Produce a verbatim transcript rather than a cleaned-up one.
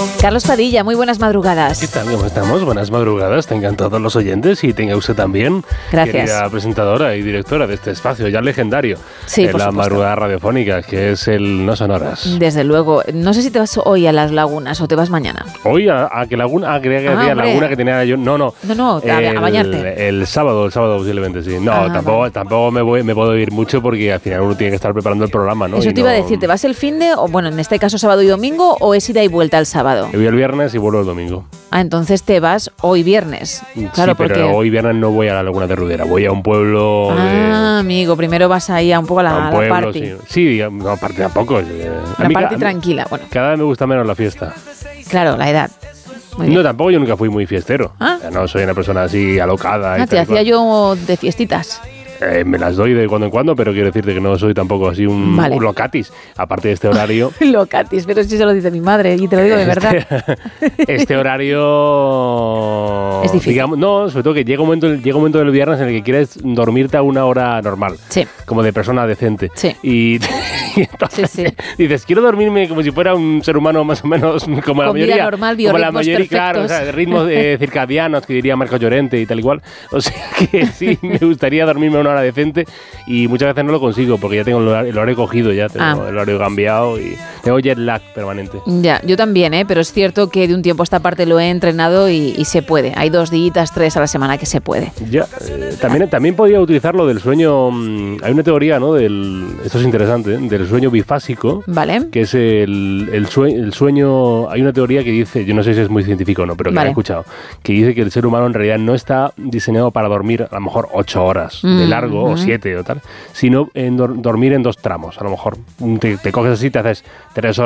Carlos Padilla, muy buenas madrugadas. ¿Qué tal? ¿Cómo estamos? Buenas madrugadas. Tengan todos los oyentes y tenga usted también. Gracias. Querida presentadora y directora de este espacio ya legendario. Sí, de por la supuesto. madrugada radiofónica, que es el No Sonoras. Desde luego. No sé si te vas hoy a las lagunas o te vas mañana. Hoy a, a que laguna, a que Ah, había hombre. laguna que tenía yo. No, no. No, no, a, a bañarte. El, el sábado, el sábado posiblemente, sí. No, Ah, tampoco, vale. tampoco me, voy, me puedo ir mucho porque al final uno tiene que estar preparando el programa, ¿no? Eso Y te iba a no- decir, ¿te vas el fin de, o bueno, en este caso sábado y domingo, o es ida y vuelta el sábado? Yo voy el viernes y vuelvo el domingo. Ah, entonces te vas hoy viernes. Claro, sí, pero porque... hoy viernes no voy a la Laguna de Rudera, voy a un pueblo de... Ah, amigo, primero vas ahí a un poco a la, a un a la pueblo, party. sí. Sí, digamos, no, aparte tampoco. eh, a La mí party ca- tranquila, bueno, Cada vez me gusta menos la fiesta. claro, la edad. Muy No, bien. tampoco yo nunca fui muy fiestero. Ah. O sea, no soy una persona así alocada. y Ah, te tal y hacía cual. yo de fiestitas. Eh, me las doy de cuando en cuando, pero quiero decirte que no soy tampoco así un, Vale. un locatis. Aparte de este horario... Locatis, pero sí se lo dice mi madre y te lo digo de verdad. Este horario... Es difícil. Digamos, no, sobre todo que llega un, momento, llega un momento del viernes en el que quieres dormirte a una hora normal. Sí. Como de persona decente. Sí. Y, y entonces Sí, sí. dices, quiero dormirme como si fuera un ser humano más o menos como la Con vida mayoría. normal, como la biorritmos mayoría, claro, o sea, perfectos. ritmos eh, circadianos que diría Marco Llorente y tal igual. O sea que sí, me gustaría dormirme a una hora decente y muchas veces no lo consigo porque ya tengo el horario, el horario cogido, ya tengo Ah. el horario cambiado y tengo jet lag permanente. Ya, yo también, ¿eh? Pero es cierto que de un tiempo a esta parte lo he entrenado y, y se puede. Hay dos días, tres a la semana que se puede. Ya, eh, también, también podría utilizar lo del sueño. mm, Hay una teoría, ¿no? Del, esto es interesante, ¿eh? Del sueño bifásico, ¿Vale? que es el, el, sueño, el sueño. Hay una teoría que dice, yo no sé si es muy científico o no, pero que Vale. la he escuchado, que dice que el ser humano en realidad no está diseñado para dormir a lo mejor ocho horas de Mm, largo o ujú. siete o tal, sino en dor- dormir en dos tramos. A lo mejor te, te coges así, te haces tres horas